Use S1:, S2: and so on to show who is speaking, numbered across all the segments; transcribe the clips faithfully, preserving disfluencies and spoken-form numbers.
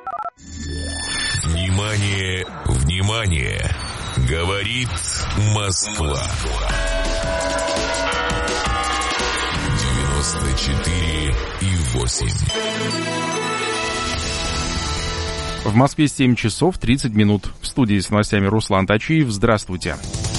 S1: Внимание, внимание! Говорит Москва. девяносто четыре и восемь.
S2: В Москве семь часов тридцать минут. В студии с новостями Руслан Тачиев. Здравствуйте.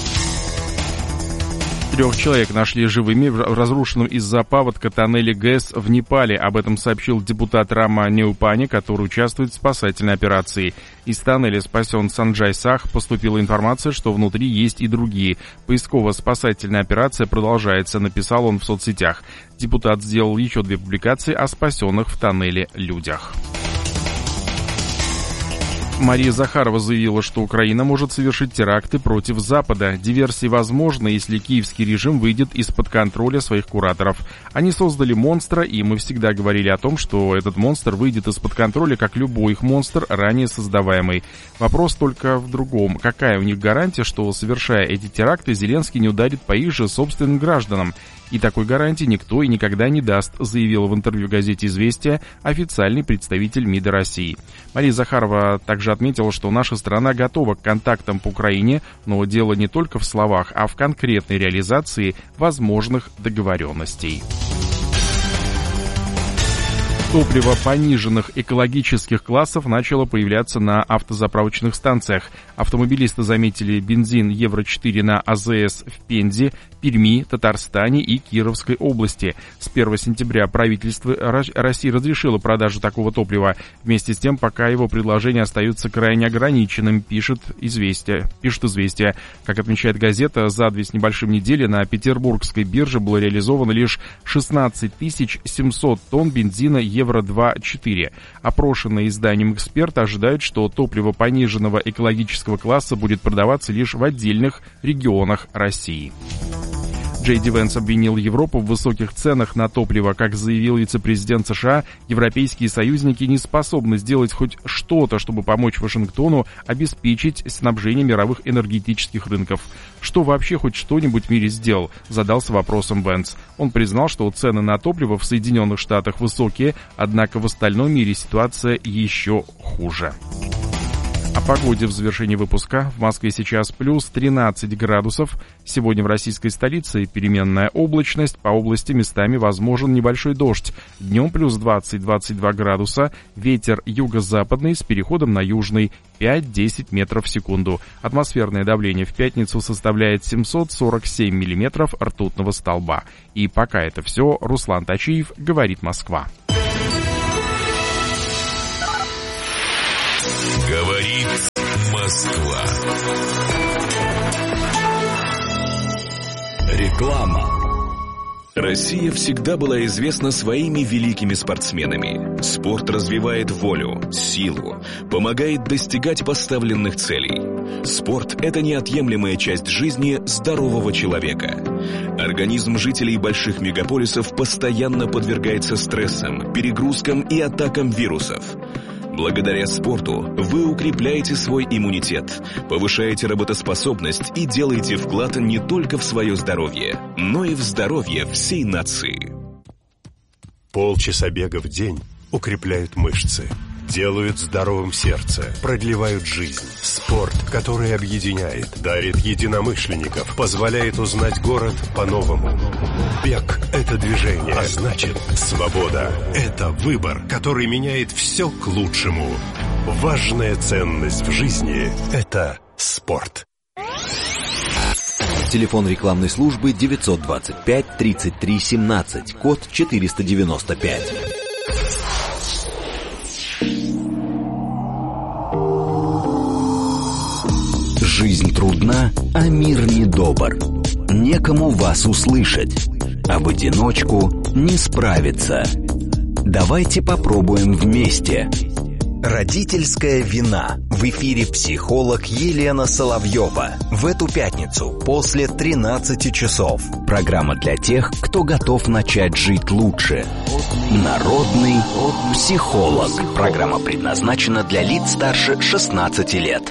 S2: Трех человек нашли живыми в разрушенном из-за паводка тоннеле ГЭС в Непале. Об этом сообщил депутат Рама Неупани, который участвует в спасательной операции. Из тоннеля спасен Санджай Сах. Поступила информация, что внутри есть и другие. Поисково-спасательная операция продолжается, написал он в соцсетях. Депутат сделал еще две публикации о спасенных в тоннеле людях. Мария Захарова заявила, что Украина может совершить теракты против Запада. Диверсии возможны, если киевский режим выйдет из-под контроля своих кураторов. Они создали монстра, и мы всегда говорили о том, что этот монстр выйдет из-под контроля, как любой их монстр, ранее создаваемый. Вопрос только в другом. Какая у них гарантия, что, совершая эти теракты, Зеленский не ударит по их же собственным гражданам? И такой гарантии никто и никогда не даст, заявил в интервью газете «Известия» официальный представитель МИДа России. Мария Захарова также отметила, что наша страна готова к контактам по Украине, но дело не только в словах, а в конкретной реализации возможных договоренностей. Топливо пониженных экологических классов начало появляться на автозаправочных станциях. Автомобилисты заметили бензин евро четыре на АЗС в Пензе, Перми, Татарстане и Кировской области. С первого сентября правительство России разрешило продажу такого топлива. Вместе с тем, пока его предложения остаются крайне ограниченным, пишет «Известия». Пишет «Известия». Как отмечает газета, за две с небольшим недели на петербургской бирже было реализовано лишь шестнадцать тысяч семьсот тонн бензина евро два четыре. Опрошенные изданием эксперты ожидают, что топливо пониженного экологического класса будет продаваться лишь в отдельных регионах России. Джей Ди Венс обвинил Европу в высоких ценах на топливо. Как заявил вице-президент США, европейские союзники не способны сделать хоть что-то, чтобы помочь Вашингтону обеспечить снабжение мировых энергетических рынков. Что вообще хоть что-нибудь в мире сделал? Задался вопросом Венс. Он признал, что цены на топливо в Соединенных Штатах высокие, однако в остальном мире ситуация еще хуже. О погоде в завершении выпуска. В Москве сейчас плюс тринадцать градусов. Сегодня в российской столице переменная облачность. По области местами возможен небольшой дождь. Днем плюс двадцать - двадцать два градуса. Ветер юго-западный с переходом на южный пять - десять метров в секунду. Атмосферное давление в пятницу составляет семьсот сорок семь миллиметров ртутного столба. И пока это все. Руслан Тачиев, говорит Москва.
S1: Говорит Москва. Реклама. Россия всегда была известна своими великими спортсменами. Спорт развивает волю, силу, помогает достигать поставленных целей. Спорт – это неотъемлемая часть жизни здорового человека. Организм жителей больших мегаполисов постоянно подвергается стрессам, перегрузкам и атакам вирусов. Благодаря спорту вы укрепляете свой иммунитет, повышаете работоспособность и делаете вклад не только в свое здоровье, но и в здоровье всей нации.
S3: Полчаса бега в день укрепляют мышцы, делают здоровым сердце, продлевают жизнь. Спорт, который объединяет, дарит единомышленников, позволяет узнать город по-новому. Бег – это движение, а значит, свобода – это выбор, который меняет все к лучшему. Важная ценность в жизни – это спорт.
S4: Телефон рекламной службы девятьсот двадцать пять тридцать три семнадцать, код четыреста девяносто пять. Жизнь трудна, а мир недобр. Некому вас услышать, а в одиночку не справиться. Давайте попробуем вместе. Родительская вина. В эфире психолог Елена Соловьева. В эту пятницу после тринадцати часов. Программа для тех, кто готов начать жить лучше. Народный психолог. Программа предназначена для лиц старше шестнадцати лет.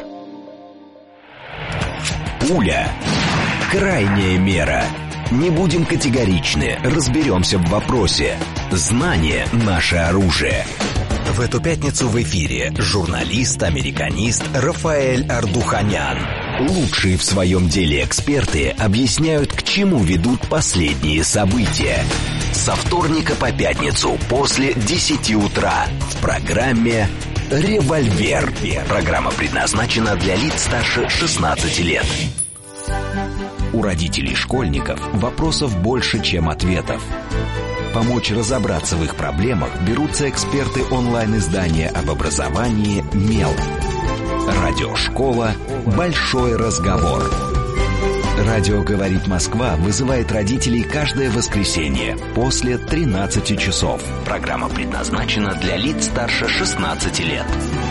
S4: Пуля. Крайняя мера. Не будем категоричны, разберемся в вопросе. Знание – наше оружие. В эту пятницу в эфире журналист-американист Рафаэль Ардуханян. Лучшие в своем деле эксперты объясняют, к чему ведут последние события. Со вторника по пятницу после десяти утра в программе «Револьвер». Программа предназначена для лиц старше шестнадцати лет. У родителей школьников вопросов больше, чем ответов. Помочь разобраться в их проблемах берутся эксперты онлайн-издания об образовании «Мел». Радиошкола «Большой разговор». Радио «Говорит Москва» вызывает родителей каждое воскресенье после тринадцати часов. Программа предназначена для лиц старше шестнадцати лет.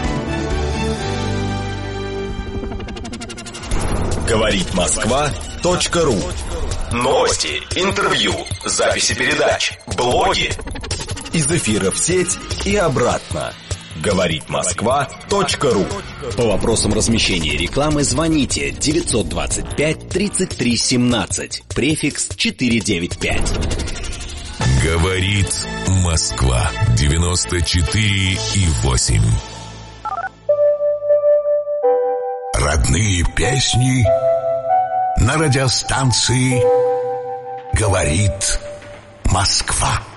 S5: Говорит Москва точка ру. Новости, интервью, записи передач, блоги. Из эфира в сеть и обратно. Говорит Москва точка ру.
S4: По вопросам размещения рекламы звоните девятьсот двадцать пять тридцать три семнадцать, префикс четыреста девяносто пять.
S1: Говорит Москва девяносто четыре и восемь.
S6: Родные песни на радиостанции «Говорит Москва».